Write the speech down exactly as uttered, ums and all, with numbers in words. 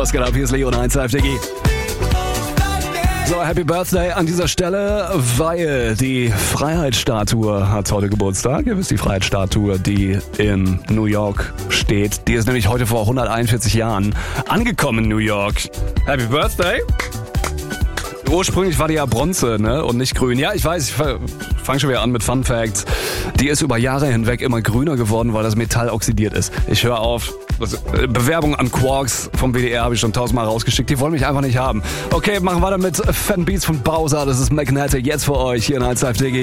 Was geht ab? Hier ist Leon eins Live Diggi. So, Happy Birthday an dieser Stelle, weil die Freiheitsstatue hat heute Geburtstag. Ihr wisst, die Freiheitsstatue, die in New York steht. Die ist nämlich heute vor hunderteinundvierzig Jahren angekommen in New York. Happy Birthday! Ursprünglich war die ja Bronze, ne, und nicht grün. Ja, ich weiß, ich fange schon wieder an mit Fun Facts. Die ist über Jahre hinweg immer grüner geworden, weil das Metall oxidiert ist. Ich höre auf. Das, äh, Bewerbung an Quarks vom W D R habe ich schon tausendmal rausgeschickt. Die wollen mich einfach nicht haben. Okay, machen wir weiter mit Fan Beats von Bowser. Das ist Magnetic. Jetzt für euch hier in eins Live Diggi.